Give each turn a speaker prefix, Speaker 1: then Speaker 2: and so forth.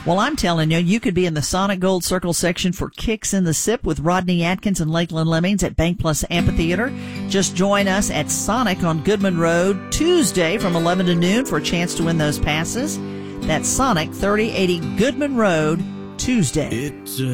Speaker 1: Well, I'm telling you, you could be in the Sonic Gold Circle section for Kicks in the Sip with Rodney Atkins and Lakeland Lemmings at Bank Plus Amphitheater. Just join us at Sonic on Goodman Road Tuesday from 11 to noon for a chance to win those passes. That's Sonic, 3080 Goodman Road, Tuesday.